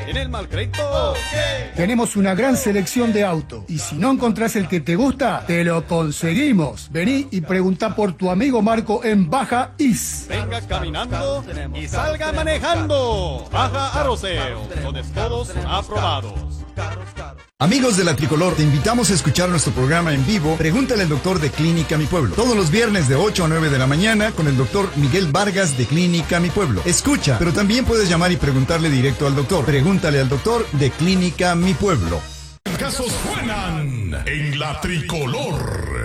en el mal crédito. Okay. Tenemos una gran selección de autos y si no encontrás el que te gusta, te lo conseguimos. Vení y preguntá por tu amigo Marco en Baja Is. Venga caminando y salga manejando. Baja Aroceo, donde todos aprobados. Amigos de la Tricolor, te invitamos a escuchar nuestro programa en vivo Pregúntale al doctor de Clínica Mi Pueblo. Todos los viernes de 8 a 9 de la mañana con el doctor Miguel Vargas de Clínica Mi Pueblo. Escucha, pero también puedes llamar y preguntarle directo al doctor. Pregúntale al doctor de Clínica Mi Pueblo. Casos suenan en la Tricolor.